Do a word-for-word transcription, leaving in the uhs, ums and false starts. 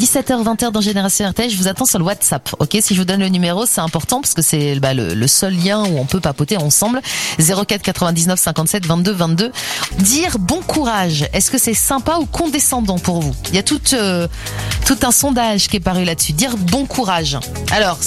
dix-sept heures vingt dans Génération R T L, je vous attends sur le WhatsApp. Ok, si je vous donne le numéro, c'est important parce que c'est bah, le, le seul lien où on peut papoter ensemble. zéro quatre quatre-vingt-dix-neuf cinquante-sept vingt-deux vingt-deux. Dire bon courage, est-ce que c'est sympa ou condescendant pour vous? Il y a tout, euh, tout un sondage qui est paru là-dessus. Dire bon courage. Alors,